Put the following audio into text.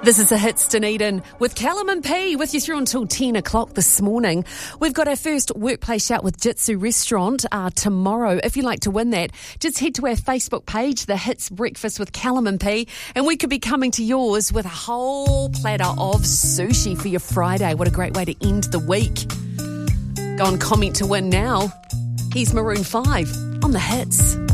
This is the Hits Dunedin with Callum and P with you through until 10 o'clock this morning. We've got our first workplace shout with Jitsu Restaurant tomorrow. If you'd like to win that, just head to our Facebook page, The Hits Breakfast with Callum and P, and we could be coming to yours with a whole platter of sushi for your Friday. What a great way to end the week. Go and comment to win now. Here's Maroon 5 on The Hits.